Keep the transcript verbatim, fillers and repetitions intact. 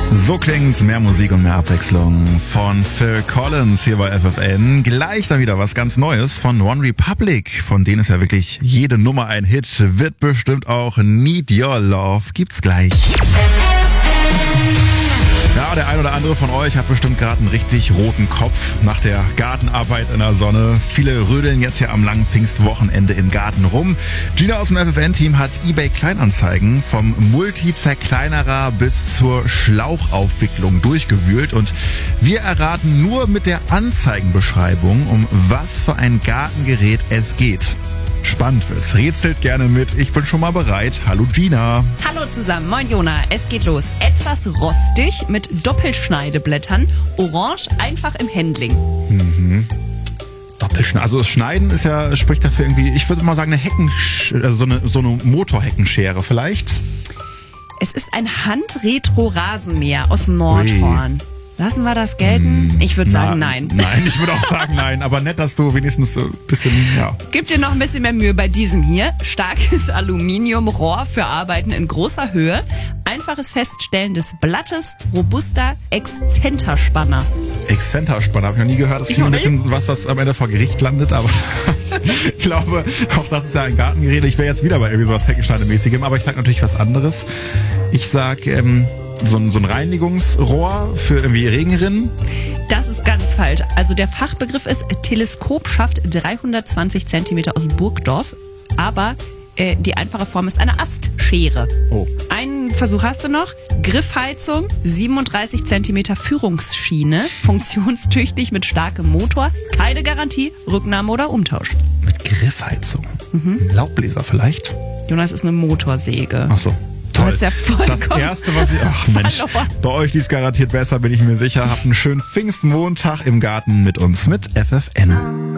So klingt mehr Musik und mehr Abwechslung von Phil Collins hier bei F F N. Gleich dann wieder was ganz Neues von One Republic. Von denen ist ja wirklich jede Nummer ein Hit. Wird bestimmt auch Need Your Love. Gibt's gleich. Ja, der ein oder andere von euch hat bestimmt gerade einen richtig roten Kopf nach der Gartenarbeit in der Sonne. Viele rödeln jetzt ja am langen Pfingstwochenende im Garten rum. Gina aus dem F F N-Team hat eBay Kleinanzeigen vom Multi-Zerkleinerer bis zur Schlauchaufwicklung durchgewühlt und wir erraten nur mit der Anzeigenbeschreibung, um was für ein Gartengerät es geht. Spannend wird's. Rätselt gerne mit. Ich bin schon mal bereit. Hallo Gina. Hallo zusammen. Moin Jona. Es geht los. Etwas rostig mit Doppelschneideblättern. Orange, einfach im Handling. Mhm. Doppelschneiden. Also das Schneiden ist ja, spricht dafür irgendwie, ich würde mal sagen, eine Hecken, also so eine, so eine Motorheckenschere vielleicht. Es ist ein Handretro-Rasenmäher aus Nordhorn. Ui. Lassen wir das gelten? Ich würde sagen, Na, nein. Nein, ich würde auch sagen, nein. Aber nett, dass du wenigstens ein bisschen, ja. Gib dir noch ein bisschen mehr Mühe bei diesem hier. Starkes Aluminiumrohr für Arbeiten in großer Höhe. Einfaches Feststellen des Blattes. Robuster Exzenterspanner. Exzenterspanner, habe ich noch nie gehört. Das klingt ein bisschen was, was am Ende vor Gericht landet. Aber ich glaube, auch das ist ja ein Gartengerät. Ich wäre jetzt wieder bei irgendwie sowas Heckenschneidemäßigem. Aber ich sage natürlich was anderes. Ich sag, ähm, So ein, so ein Reinigungsrohr für irgendwie Regenrinnen? Das ist ganz falsch. Also der Fachbegriff ist Teleskopschaft dreihundertzwanzig Zentimeter aus Burgdorf. Aber äh, die einfache Form ist eine Astschere. Oh. Einen Versuch hast du noch. Griffheizung, siebenunddreißig Zentimeter Führungsschiene. Funktionstüchtig mit starkem Motor. Keine Garantie, Rücknahme oder Umtausch. Mit Griffheizung? Mhm. Laubbläser vielleicht? Jonas, ist eine Motorsäge. Ach so. Toll. Das ist ja vollkommen Das erste, was ich... Ach Mensch, verloren. Bei euch lief es garantiert besser, bin ich mir sicher. Habt einen schönen Pfingstmontag im Garten mit uns, mit F F N.